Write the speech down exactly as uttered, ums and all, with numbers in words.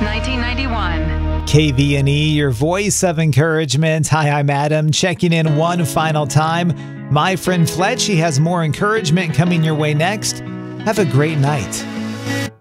nineteen ninety-one. K V N E, your voice of encouragement. Hi, I'm Adam, checking in one final time. My friend Fletch, he has more encouragement coming your way next. Have a great night.